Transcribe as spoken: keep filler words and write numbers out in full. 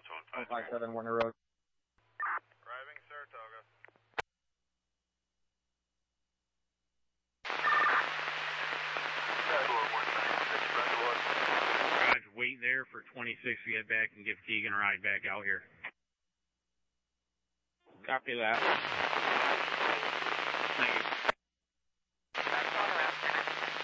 one five seven Warner Road. Arriving Saratoga. Roger, wait there for twenty-six to get back and give Keegan a ride back out here. Copy that. Thank you.